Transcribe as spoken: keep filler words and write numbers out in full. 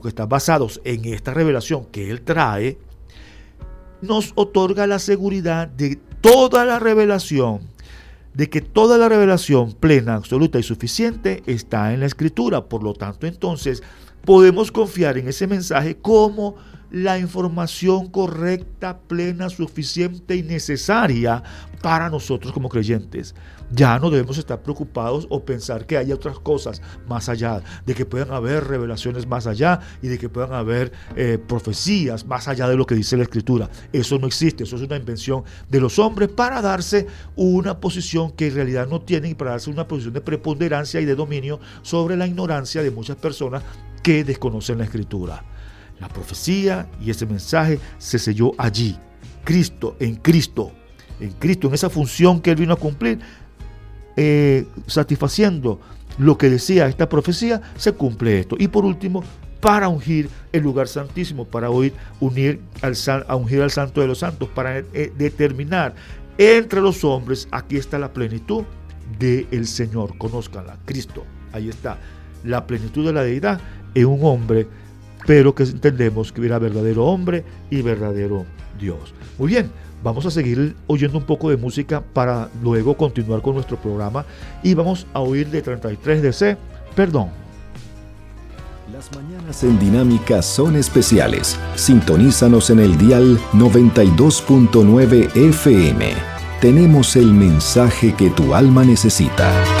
que están basados en esta revelación que Él trae, nos otorga la seguridad de toda la revelación, de que toda la revelación plena, absoluta y suficiente está en la Escritura. Por lo tanto, entonces, podemos confiar en ese mensaje como la información correcta, plena, suficiente y necesaria para nosotros como creyentes. Ya no debemos estar preocupados o pensar que hay otras cosas más allá, de que puedan haber revelaciones más allá y de que puedan haber eh, profecías más allá de lo que dice la Escritura. Eso no existe, eso es una invención de los hombres para darse una posición que en realidad no tienen y para darse una posición de preponderancia y de dominio sobre la ignorancia de muchas personas que desconocen la Escritura. La profecía y ese mensaje se selló allí. Cristo, en Cristo, en Cristo, en esa función que Él vino a cumplir, eh, satisfaciendo lo que decía esta profecía, se cumple esto. Y por último, para ungir el lugar santísimo, para oír, unir al, a ungir al Santo de los Santos, para eh, determinar entre los hombres, aquí está la plenitud del Señor. Conózcanla, Cristo, ahí está. La plenitud de la deidad en un hombre, pero que entendemos que era verdadero hombre y verdadero Dios. Muy bien, vamos a seguir oyendo un poco de música para luego continuar con nuestro programa y vamos a oír de treinta y tres D C, Perdón. Las mañanas en Dinámica son especiales. Sintonízanos en el dial noventa y dos punto nueve F M. Tenemos el mensaje que tu alma necesita.